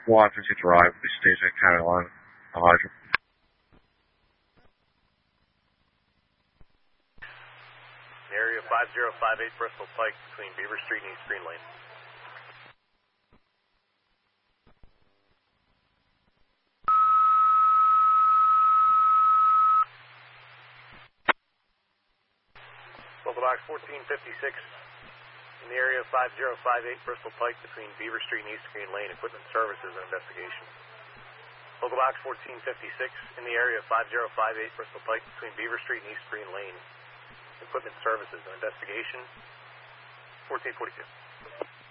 Washington Drive, Police Station, County Line, Hydra. Area 5058 Bristol Pike between Beaver Street and East Green Lane. Local box 1456 in the area of 5058 Bristol Pike between Beaver Street and East Green Lane. Equipment services and investigation. Local box 1456 in the area of 5058 Bristol Pike between Beaver Street and East Green Lane. Equipment services and investigation. 1442.